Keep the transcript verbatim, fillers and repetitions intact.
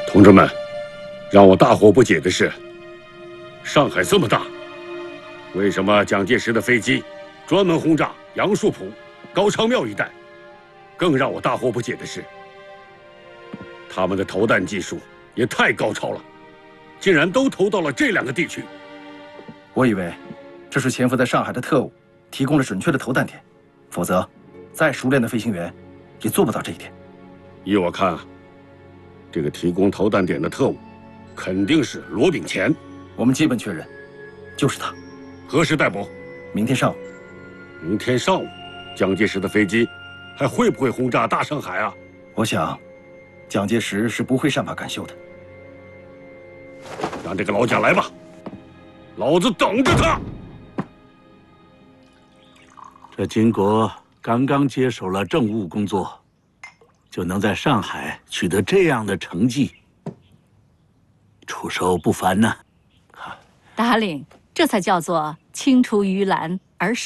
同志们，让我大惑不解的是，上海这么大，为什么蒋介石的飞机专门轰炸杨树浦、高昌庙一带？更让我大惑不解的是，他们的投弹技术也太高超了，竟然都投到了这两个地区。 我以为这是潜伏在上海的特务提供了准确的投弹点，否则再熟练的飞行员也做不到这一点。 依我看啊，这个提供投弹点的特务肯定是罗炳乾。 我们基本确认，就是他。 何时逮捕？ 明天上午。 明天上午，蒋介石的飞机还会不会轰炸大上海啊？ 我想，蒋介石是不会善罢甘休的。 让这个老蒋来吧，老子等着他。 这金国刚刚接手了政务工作，就能在上海取得这样的成绩，出手不凡呐！ 达令，这才叫做青出于蓝而